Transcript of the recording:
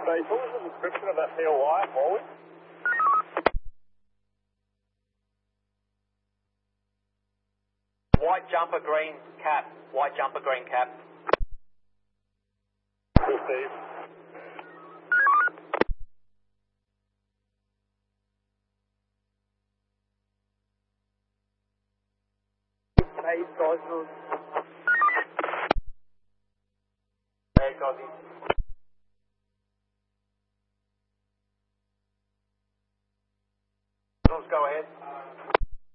Steve, what was the description of that POI, Morley? White jumper, green cap. White jumper, green cap. Cool, Steve. Hey, guys. Hey, Gozzy.